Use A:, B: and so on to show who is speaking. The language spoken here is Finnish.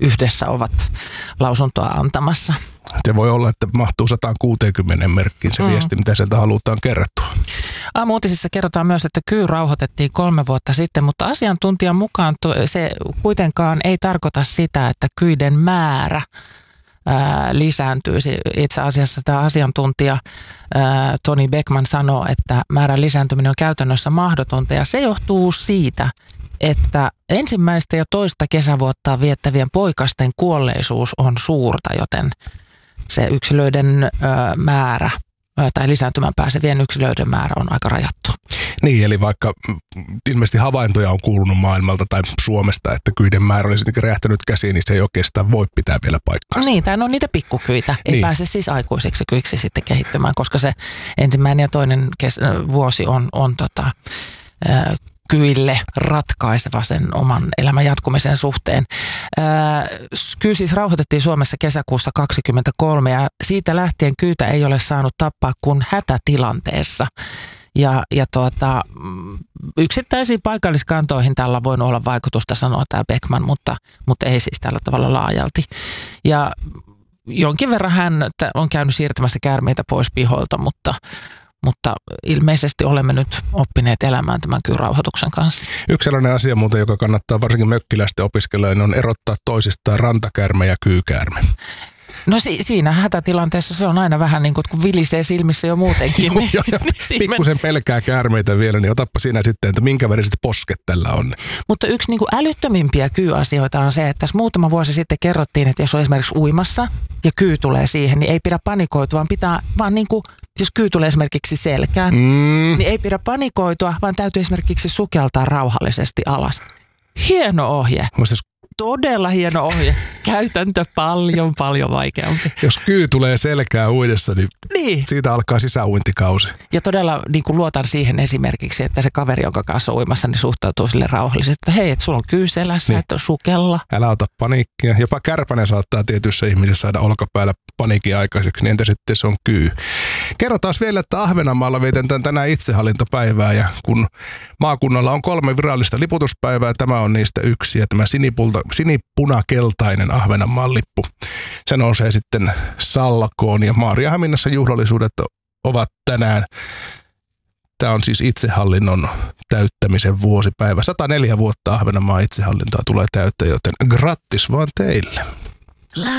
A: yhdessä ovat lausuntoa antamassa.
B: Se voi olla, että mahtuu 160 merkkiin se viesti, mitä sieltä halutaan kertoa.
A: Aamu-uutisissa kerrotaan myös, että kyy rauhoitettiin 3 vuotta sitten, mutta asiantuntijan mukaan se kuitenkaan ei tarkoita sitä, että kyiden määrä lisääntyisi. Itse asiassa tämä asiantuntija Toni Beckman sanoo, että määrän lisääntyminen on käytännössä mahdotonta ja se johtuu siitä, että ensimmäistä ja toista kesävuottaa viettävien poikasten kuolleisuus on suurta, joten se yksilöiden määrä tai lisääntymään pääsevien yksilöiden määrä on aika rajattu.
B: Niin, eli vaikka ilmeisesti havaintoja on kuulunut maailmalta tai Suomesta, että kyiden määrä olisi räjähtänyt käsiin, niin se ei oikeastaan voi pitää vielä paikkaansa.
A: Niin, tai on niitä pikkukyitä. Ei
B: niin
A: pääse siis aikuisiksi kyiksi sitten kehittymään, koska se ensimmäinen ja toinen vuosi on kyille ratkaiseva sen oman elämän jatkumisen suhteen. Kyy siis rauhoitettiin Suomessa kesäkuussa 2023 ja siitä lähtien kyytä ei ole saanut tappaa kuin hätätilanteessa. Ja yksittäisiin paikalliskantoihin tällä voi olla vaikutusta, sanoo tämä Beckman, mutta ei siis tällä tavalla laajalti. Ja jonkin verran hän on käynyt siirtämässä käärmeitä pois pihoilta, mutta ilmeisesti olemme nyt oppineet elämään tämän kyyrauhoituksen kanssa.
B: Yksi sellainen asia muuten, joka kannattaa varsinkin mökkiläisten opiskelijoiden, on erottaa toisistaan rantakäärme ja kyykäärme.
A: No siinä hätätilanteessa se on aina vähän niin kuin, kun vilisee silmissä jo muutenkin.
B: Pikkusen pelkää käärmeitä vielä, niin otappa siinä sitten, että minkä väriset posket tällä on.
A: Mutta yksi niin kuin älyttömimpiä kyyasioita on se, että tässä muutama vuosi sitten kerrottiin, että jos on esimerkiksi uimassa ja kyy tulee siihen, niin ei pidä panikoitua, vaan pitää vaan niin kuin, jos kyy tulee esimerkiksi selkään, niin ei pidä panikoitua, vaan täytyy esimerkiksi sukeltaa rauhallisesti alas. Hieno ohje. Todella hieno ohje. Käytäntö paljon vaikeampi.
B: Jos kyy tulee selkää uidessa, niin siitä alkaa sisäuintikausi.
A: Ja todella niin kuin luotan siihen esimerkiksi, että se kaveri, jonka kanssa on uimassa, niin suhtautuu sille rauhallisesti. Että hei, että sulla on kyy selässä, että sukella.
B: Älä ota paniikkia. Jopa kärpänen saattaa tietyissä ihmisissä saada olkapäällä paniikin aikaiseksi, niin entä sitten se on kyy. Kerro taas vielä, että Ahvenanmaalla vietetään tänään itsehallintopäivää ja kun maakunnalla on 3 virallista liputuspäivää, tämä on niistä yksi ja tämä sinipunakeltainen Ahvenanmaan lippu. Se nousee sitten Sallakoon ja Maarianhaminassa juhlallisuudet ovat tänään. Tämä on siis itsehallinnon täyttämisen vuosipäivä. 104 vuotta Ahvenanmaan itsehallintoa tulee täyttää, joten grattis vaan teille.